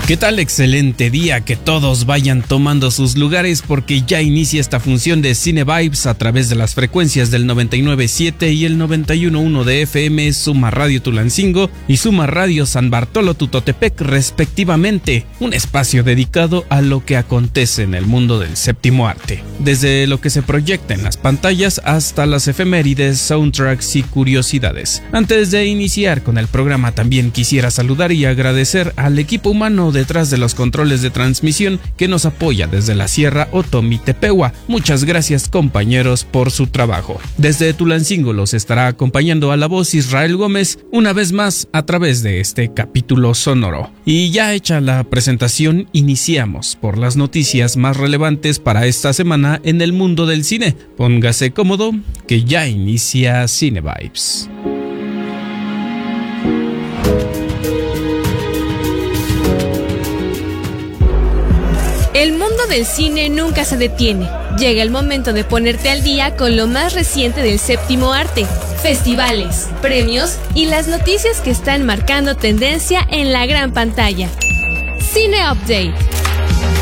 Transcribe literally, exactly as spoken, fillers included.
¿Qué tal? Excelente día, que todos vayan tomando sus lugares porque ya inicia esta función de Cine Vibes a través de las frecuencias del noventa y nueve punto siete y el noventa y uno punto uno de F M, Suma Radio Tulancingo y Suma Radio San Bartolo Tutotepec respectivamente, un espacio dedicado a lo que acontece en el mundo del séptimo arte, desde lo que se proyecta en las pantallas hasta las efemérides, soundtracks y curiosidades. Antes de iniciar con el programa, también quisiera saludar y agradecer al equipo humano de detrás de los controles de transmisión que nos apoya desde la Sierra Otomitepehua. Muchas gracias, compañeros, por su trabajo. Desde Tulancingo los estará acompañando a la voz Israel Gómez una vez más a través de este capítulo sonoro. Y ya hecha la presentación, iniciamos por las noticias más relevantes para esta semana en el mundo del cine. Póngase cómodo que ya inicia Cine Vibes. El mundo del cine nunca se detiene. Llega el momento de ponerte al día con lo más reciente del séptimo arte, festivales, premios y las noticias que están marcando tendencia en la gran pantalla. Cine Update.